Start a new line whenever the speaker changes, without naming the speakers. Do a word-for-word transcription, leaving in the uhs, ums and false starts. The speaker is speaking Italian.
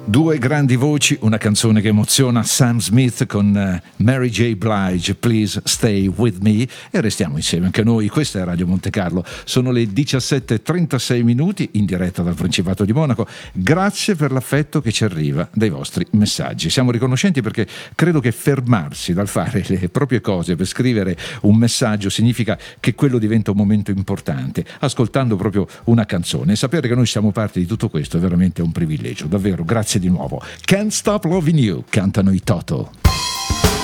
Due grandi voci, una canzone che emoziona, Sam Smith con uh, Mary J. Blige, Please Stay With Me, e restiamo insieme anche noi. Questa è Radio Monte Carlo, sono le diciassette e trentasei minuti in diretta dal Principato di Monaco. Grazie per l'affetto che ci arriva dai vostri messaggi, siamo riconoscenti perché credo che fermarsi dal fare le proprie cose per scrivere un messaggio significa che quello diventa un momento importante, ascoltando proprio una canzone, e sapere che noi siamo parte di tutto questo è veramente un privilegio, davvero. Grazie di nuovo. Can't Stop Loving You, cantano i Toto.